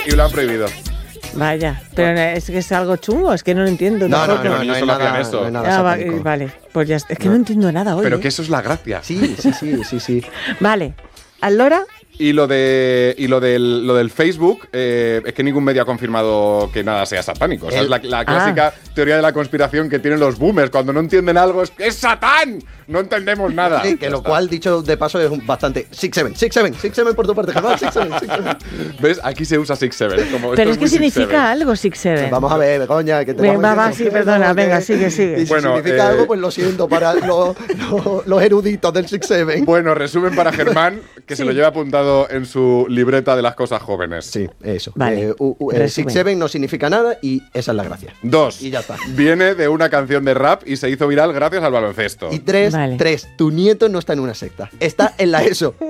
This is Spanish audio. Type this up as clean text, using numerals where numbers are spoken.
y lo han prohibido. Vaya, pero es que es algo chungo, es que no lo entiendo. No, tampoco. no hay solo hacían nada, eso. no hay nada satánico. Vale, pues ya está. Es que no entiendo nada hoy. Pero que eso es la gracia. Sí. Vale, Allora, Y lo del Facebook, es que ningún medio ha confirmado que nada sea satánico. O sea, es la clásica teoría de la conspiración que tienen los boomers. Cuando no entienden algo, es que es Satán. No entendemos nada. Sí, que lo cual, dicho de paso, es bastante 6-7 por tu parte, Germán, 6-7. ¿Ves? Aquí se usa 6-7. Pero es que significa algo 6-7. Vamos a ver, Begoña, que te Va, sí, perdona, venga, sigue. Y si Bueno, significa algo, pues lo siento para los eruditos del 6-7. Bueno, resumen para Germán, que se lo lleva apuntado en su libreta de las cosas jóvenes. Sí, eso. Vale. 6-7 no significa nada y esa es la gracia. 2. Y ya está. Viene de una canción de rap y se hizo viral gracias al baloncesto. Y 3, Vale. tu nieto no está en una secta, está en la ESO.